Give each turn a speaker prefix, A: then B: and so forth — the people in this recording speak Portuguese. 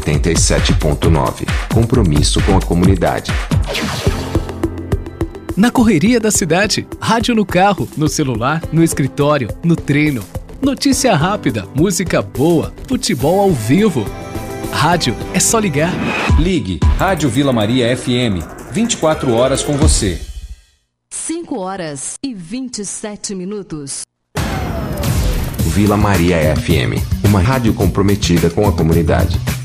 A: 87.9. Compromisso com a comunidade.
B: Na correria da cidade, rádio no carro, no celular, no escritório, no treino. Notícia rápida, música boa, futebol ao vivo. Rádio é só ligar.
C: Ligue Rádio Vila Maria FM, 24 horas com você.
D: 5h27.
A: Vila Maria FM, uma rádio comprometida com a comunidade.